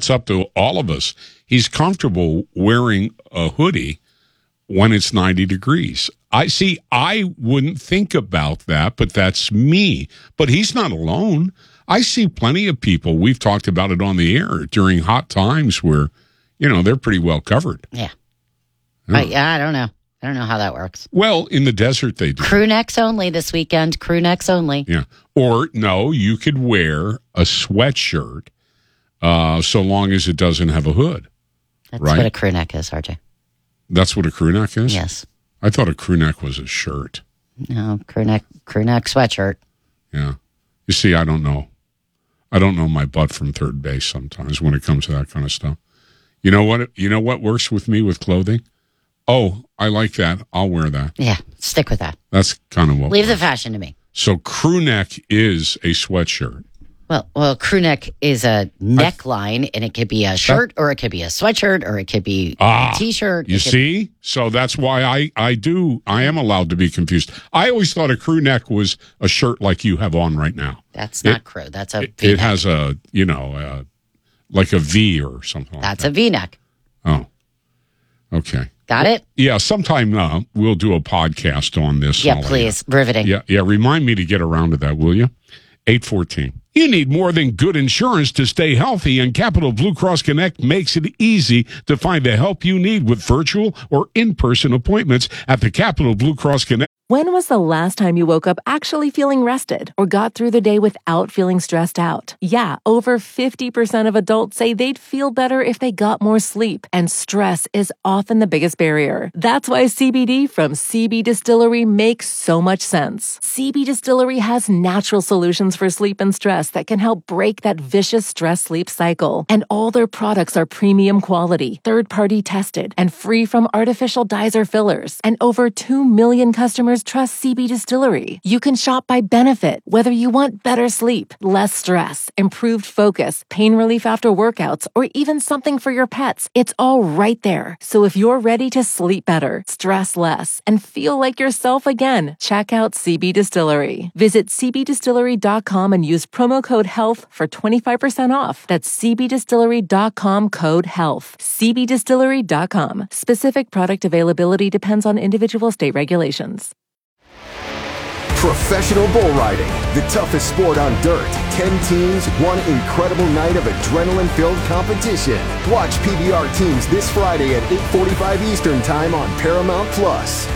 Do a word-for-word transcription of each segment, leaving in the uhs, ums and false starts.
it's up to all of us. He's comfortable wearing a hoodie when it's ninety degrees. I see, I wouldn't think about that, but that's me. But he's not alone. I see plenty of people, we've talked about it on the air, during hot times where, you know, they're pretty well covered. Yeah. Yeah, I, yeah, I don't know. I don't know how that works. Well, in the desert they do. Crew necks only this weekend. Crew necks only. Yeah. Or, no, you could wear a sweatshirt uh, so long as it doesn't have a hood. That's right? what a crew neck is, R J. That's what a crew neck is? Yes. I thought a crew neck was a shirt. No, crew neck, crew neck sweatshirt. Yeah. You see, I don't know. I don't know my butt from third base sometimes when it comes to that kind of stuff. You know what? You know what works with me with clothing? Oh, I like that. I'll wear that. Yeah, stick with that. That's kind of what. Leave works. the fashion to me. So crew neck is a sweatshirt. Well, well, crew neck is a neckline, and it could be a shirt, or it could be a sweatshirt, or it could be ah, a T-shirt. You could, see? So that's why I, I do, I am allowed to be confused. I always thought a crew neck was a shirt like you have on right now. That's not it, crew. That's a it, V-neck. It has a, you know, uh, like a V or something That's like that. a V-neck. Oh, okay. Got it? Yeah, sometime uh, we'll do a podcast on this. Yeah, Ollie. please. Riveting. Yeah, yeah. Remind me to get around to that, will you? eight fourteen. You need more than good insurance to stay healthy, and Capital Blue Cross Connect makes it easy to find the help you need with virtual or in-person appointments at the Capital Blue Cross Connect. When was the last time you woke up actually feeling rested or got through the day without feeling stressed out? Yeah, over fifty percent of adults say they'd feel better if they got more sleep, and stress is often the biggest barrier. That's why C B D from C B Distillery makes so much sense. C B Distillery has natural solutions for sleep and stress that can help break that vicious stress-sleep cycle. And all their products are premium quality, third-party tested, and free from artificial dyes or fillers. And over two million customers trust C B Distillery. You can shop by benefit, whether you want better sleep, less stress, improved focus, pain relief after workouts, or even something for your pets. It's all right there. So if you're ready to sleep better, stress less, and feel like yourself again, check out C B Distillery. Visit c b distillery dot com and use promo code HEALTH for twenty-five percent off. That's c b distillery dot com code HEALTH. c b distillery dot com. Specific product availability depends on individual state regulations. Professional bull riding, the toughest sport on dirt. Ten teams, one incredible night of adrenaline-filled competition. Watch P B R teams this Friday at eight forty-five Eastern Time on Paramount Plus.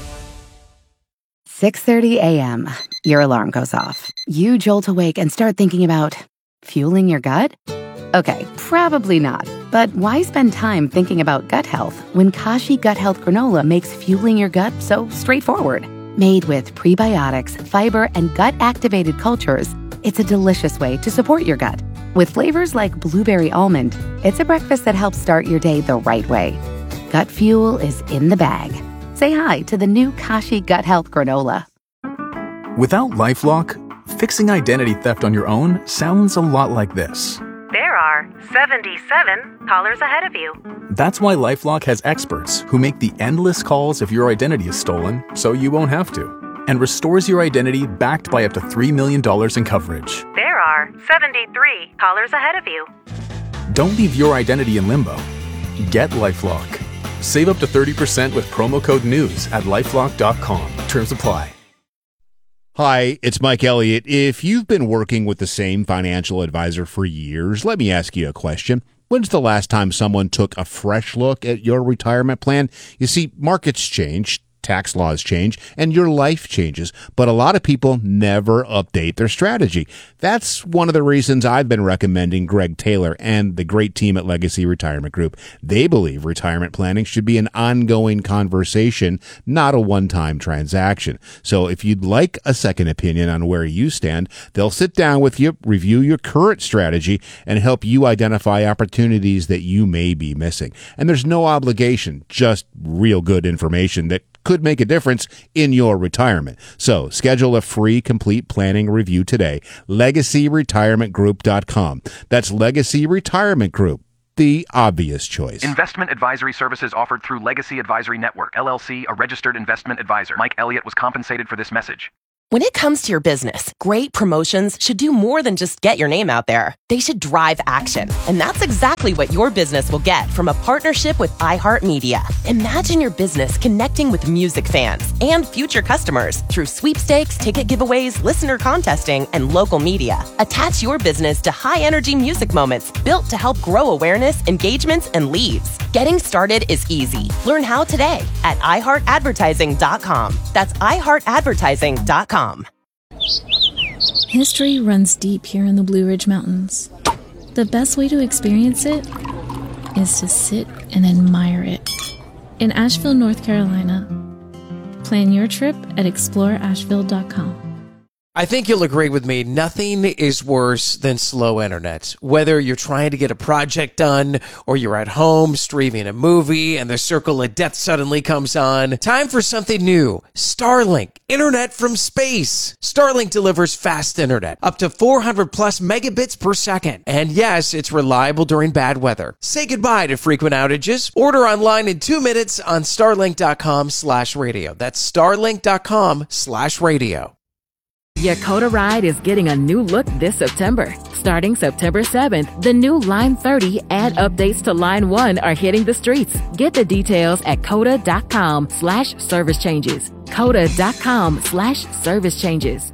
six thirty a.m. Your alarm goes off. You jolt awake and start thinking about fueling your gut? Okay, probably not. But why spend time thinking about gut health when Kashi Gut Health Granola makes fueling your gut so straightforward? Made with prebiotics, fiber, and gut-activated cultures, it's a delicious way to support your gut. With flavors like blueberry almond, it's a breakfast that helps start your day the right way. Gut fuel is in the bag. Say hi to the new Kashi Gut Health Granola. Without LifeLock, fixing identity theft on your own sounds a lot like this. There are seventy-seven callers ahead of you. That's why LifeLock has experts who make the endless calls if your identity is stolen, so you won't have to, and restores your identity backed by up to three million dollars in coverage. There are seventy-three callers ahead of you. Don't leave your identity in limbo. Get LifeLock. Save up to thirty percent with promo code NEWS at lifelock dot com. Terms apply. Hi, it's Mike Elliott. If you've been working with the same financial advisor for years, let me ask you a question. When's the last time someone took a fresh look at your retirement plan? You see, markets change, tax laws change, and your life changes, but a lot of people never update their strategy. That's one of the reasons I've been recommending Greg Taylor and the great team at Legacy Retirement Group. They believe retirement planning should be an ongoing conversation, not a one-time transaction. So if you'd like a second opinion on where you stand, they'll sit down with you, review your current strategy, and help you identify opportunities that you may be missing. And there's no obligation, just real good information that could make a difference in your retirement. So schedule a free complete planning review today. legacy retirement group dot com. That's Legacy Retirement Group, the obvious choice. Investment advisory services offered through Legacy Advisory Network, L L C, a registered investment advisor. Mike Elliott was compensated for this message. When it comes to your business, great promotions should do more than just get your name out there. They should drive action. And that's exactly what your business will get from a partnership with iHeartMedia. Imagine your business connecting with music fans and future customers through sweepstakes, ticket giveaways, listener contesting, and local media. Attach your business to high-energy music moments built to help grow awareness, engagements, and leads. Getting started is easy. Learn how today at i heart advertising dot com. That's i heart advertising dot com. History runs deep here in the Blue Ridge Mountains. The best way to experience it is to sit and admire it. In Asheville, North Carolina. Plan your trip at explore asheville dot com. I think you'll agree with me, nothing is worse than slow internet. Whether you're trying to get a project done or you're at home streaming a movie and the circle of death suddenly comes on, time for something new. Starlink, internet from space. Starlink delivers fast internet, up to four hundred plus megabits per second. And yes, it's reliable during bad weather. Say goodbye to frequent outages. Order online in two minutes on starlink.com slash radio. That's starlink.com slash radio. Yakota Ride is getting a new look this September. Starting September seventh, the new Line thirty and updates to Line one are hitting the streets. Get the details at coda.com slash service changes. coda.com slash service changes.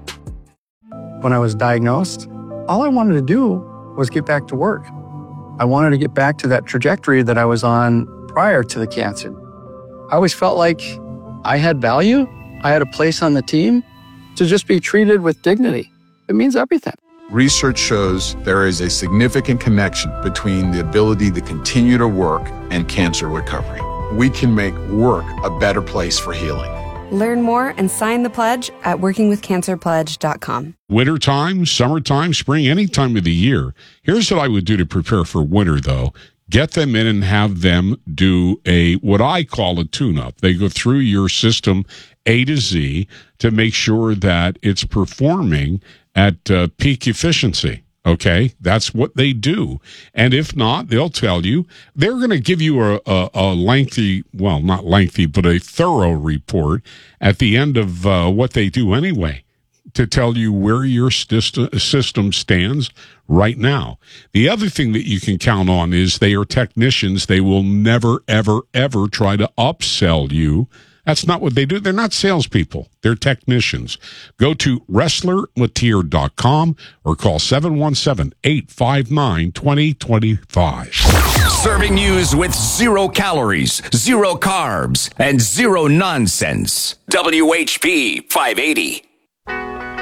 When I was diagnosed, all I wanted to do was get back to work. I wanted to get back to that trajectory that I was on prior to the cancer. I always felt like I had value. I had a place on the team. To just be treated with dignity, it means everything. Research shows there is a significant connection between the ability to continue to work and cancer recovery. We can make work a better place for healing. Learn more and sign the pledge at working with cancer pledge dot com. Wintertime, summertime, spring, any time of the year. Here's what I would do to prepare for winter, though. Get them in and have them do a what I call a tune-up. They go through your system A to Z to make sure that it's performing at uh, peak efficiency. Okay, that's what they do. And if not, they'll tell you. They're going to give you a, a, a lengthy, well, not lengthy, but a thorough report at the end of uh, what they do anyway, to tell you where your system stands right now. The other thing that you can count on is they are technicians. They will never, ever, ever try to upsell you. That's not what they do. They're not salespeople. They're technicians. Go to wrestler latier dot com or call seven one seven, eight five nine, two zero two five. Serving news with zero calories, zero carbs, and zero nonsense. W H P five eighty.